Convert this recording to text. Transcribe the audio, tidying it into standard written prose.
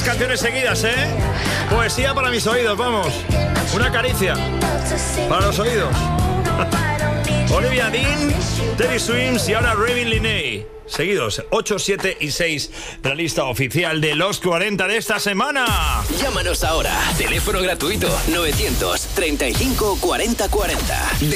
canciones seguidas, ¿eh? Poesía para mis oídos, vamos. Una caricia para los oídos. Olivia Dean, Teddy Swims y ahora Raven Linney. Seguidos, 8, 7 y 6 de la lista oficial de los 40 de esta semana. Llámanos ahora. Teléfono gratuito 935 40 40.